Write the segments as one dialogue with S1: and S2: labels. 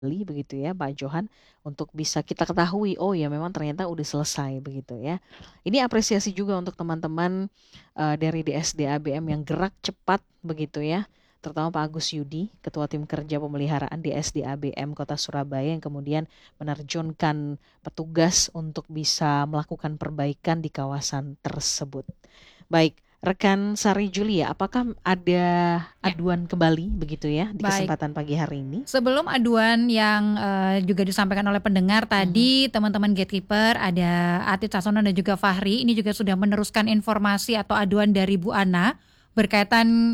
S1: begitu ya Pak Johan, untuk bisa kita ketahui, oh ya memang ternyata udah selesai begitu ya. Ini apresiasi juga untuk teman-teman dari DSD ABM yang gerak cepat begitu ya. Terutama Pak Agus Yudi, Ketua Tim Kerja Pemeliharaan DSD ABM Kota Surabaya yang kemudian menerjunkan petugas untuk bisa melakukan perbaikan di kawasan tersebut. Baik, rekan Sari Julia, apakah ada
S2: Ya,
S1: aduan kembali begitu ya di
S2: baik.
S1: kesempatan pagi hari ini?
S2: Sebelum aduan yang juga disampaikan oleh pendengar
S1: Mhm.
S2: tadi, teman-teman gatekeeper ada Atit Sasono dan juga Fahri ini juga sudah meneruskan informasi atau aduan dari Bu Ana berkaitan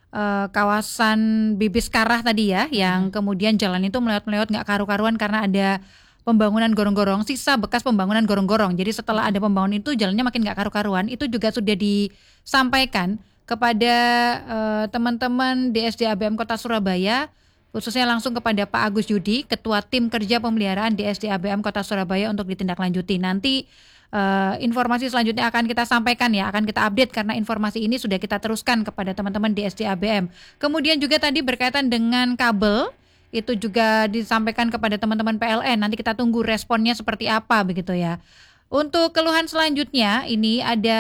S2: kawasan Bibis Karah tadi ya, yang
S1: Mhm.
S2: kemudian jalan itu melewat-melewat nggak karu-karuan karena ada pembangunan gorong-gorong, sisa bekas pembangunan gorong-gorong. Jadi setelah ada pembangunan itu jalannya makin nggak karu-karuan. Itu juga sudah disampaikan kepada teman-teman DSD ABM Kota Surabaya, khususnya langsung kepada Pak Agus Yudi, Ketua Tim Kerja Pemeliharaan DSD ABM Kota Surabaya untuk ditindaklanjuti. Nanti informasi selanjutnya akan kita sampaikan ya, akan kita update karena informasi ini sudah kita teruskan kepada teman-teman DSD ABM. Kemudian juga tadi berkaitan dengan kabel, itu juga disampaikan kepada teman-teman PLN. Nanti kita tunggu responnya seperti apa begitu ya. Untuk keluhan selanjutnya ini ada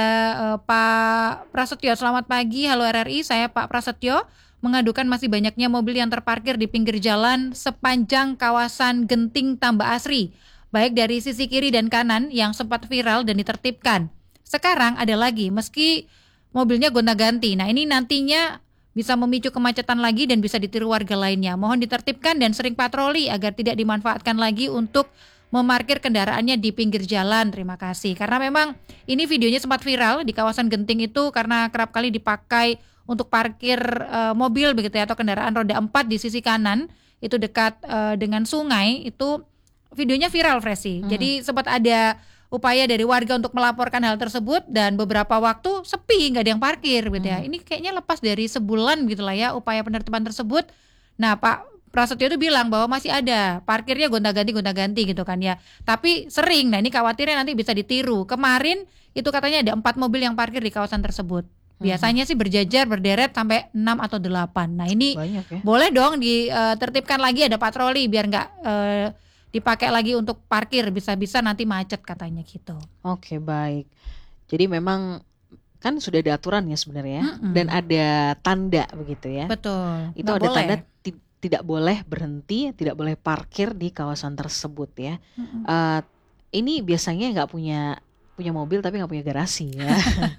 S2: Pak Prasetyo. Selamat pagi, halo RRI, saya Pak Prasetyo mengadukan masih banyaknya mobil yang terparkir di pinggir jalan sepanjang kawasan Genting Tambak Asri, baik dari sisi kiri dan kanan yang sempat viral dan ditertibkan. Sekarang ada lagi, meski mobilnya gonta-ganti. Nah ini nantinya bisa memicu kemacetan lagi dan bisa ditiru warga lainnya. Mohon ditertibkan dan sering patroli agar tidak dimanfaatkan lagi untuk memarkir kendaraannya di pinggir jalan. Terima kasih. Karena memang ini videonya sempat viral di kawasan Genting itu karena kerap kali dipakai untuk parkir mobil begitu ya, atau kendaraan roda 4 di sisi kanan itu dekat dengan sungai. Itu videonya viral, Fresi.
S1: Mhm.
S2: Jadi sempat ada upaya dari warga untuk melaporkan hal tersebut dan beberapa waktu sepi, nggak ada yang parkir gitu ya.
S1: Mhm.
S2: Ini kayaknya lepas dari sebulan gitu lah ya upaya penertiban tersebut. Nah Pak Prasetyo itu bilang bahwa masih ada parkirnya gonta-ganti gitu kan ya, tapi sering. Nah ini khawatirnya nanti bisa ditiru. Kemarin itu katanya ada 4 mobil yang parkir di kawasan tersebut.
S1: Mhm.
S2: Biasanya sih berjajar berderet sampai 6 atau 8. Nah ini
S1: Banyak ya.
S2: boleh dong ditertibkan lagi, ada patroli biar nggak dipakai lagi untuk parkir, bisa-bisa nanti macet katanya gitu.
S1: Oke, baik. Jadi memang kan sudah ada aturan ya sebenarnya ya, dan
S2: Mm-mm.
S1: ada tanda begitu ya.
S2: Betul,
S1: Itu
S2: nggak
S1: ada
S2: boleh.
S1: tanda tidak boleh berhenti, tidak boleh parkir di kawasan tersebut ya.
S2: Mm-mm.
S1: Eh, ini biasanya nggak punya punya mobil tapi nggak punya garasi ya.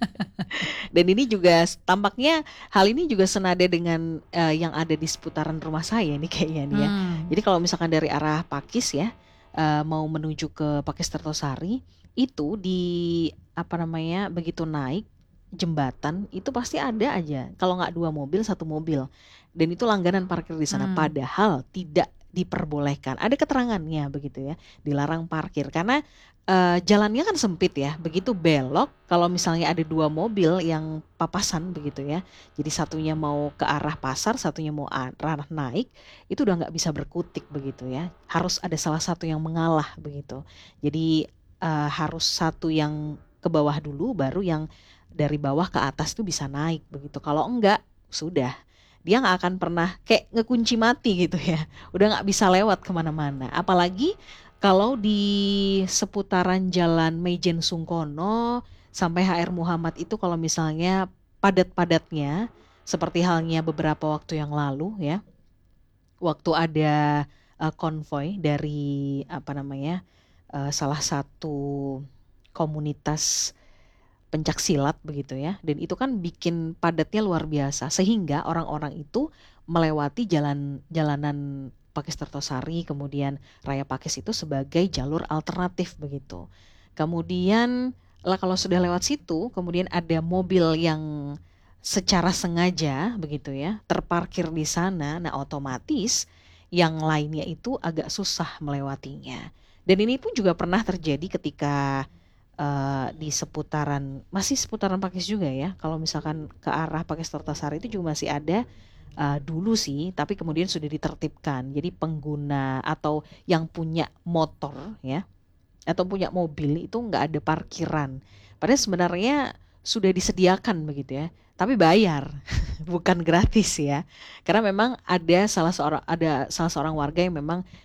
S1: Dan ini juga tampaknya hal ini juga senada dengan yang ada di seputaran rumah saya ini kayaknya nih ya.
S2: Hmm.
S1: Jadi kalau misalkan dari arah Pakis ya, mau menuju ke Pakis Tertosari itu di apa namanya begitu naik jembatan itu pasti ada aja kalau nggak 2 mobil 1 mobil dan itu langganan parkir di sana
S2: Hmm.
S1: padahal tidak diperbolehkan ada keterangannya begitu ya dilarang parkir karena jalannya kan sempit ya begitu belok kalau misalnya ada 2 mobil yang papasan begitu ya jadi satunya mau ke arah pasar satunya mau arah naik itu udah nggak bisa berkutik begitu ya harus ada salah satu yang mengalah begitu jadi harus satu yang ke bawah dulu baru yang dari bawah ke atas tuh bisa naik begitu. Kalau enggak, sudah. Dia nggak akan pernah kayak ngekunci mati gitu ya. Udah nggak bisa lewat kemana-mana. Apalagi kalau di seputaran Jalan Maijen Sungkono sampai HR Muhammad itu kalau misalnya padat-padatnya seperti halnya beberapa waktu yang lalu ya. Waktu ada konvoy dari apa namanya salah satu komunitas pencak silat begitu ya dan itu kan bikin padatnya luar biasa sehingga orang-orang itu melewati jalanan Pakis Tertosari kemudian Raya Pakis itu sebagai jalur alternatif begitu. Kemudian lah kalau sudah lewat situ kemudian ada mobil yang secara sengaja begitu ya terparkir di sana nah otomatis yang lainnya itu agak susah melewatinya. Dan ini pun juga pernah terjadi ketika di seputaran masih seputaran Pakis juga ya. Kalau misalkan ke arah Pakis Tertasari itu juga masih ada dulu sih, tapi kemudian sudah ditertibkan. Jadi pengguna atau yang punya motor ya atau punya mobil itu nggak ada parkiran. Padahal sebenarnya sudah disediakan begitu ya, tapi bayar, bukan gratis ya. Karena memang ada salah seorang warga yang memang